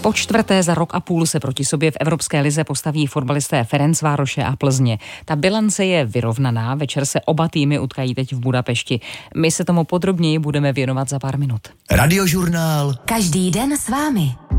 Po čtvrté za rok a půl se proti sobě v Evropské lize postaví fotbalisté Ferencvároše a Plzně. Ta bilance je vyrovnaná, večer se oba týmy utkají teď v Budapešti. My se tomu podrobněji budeme věnovat za pár minut. Radiožurnál. Každý den s vámi.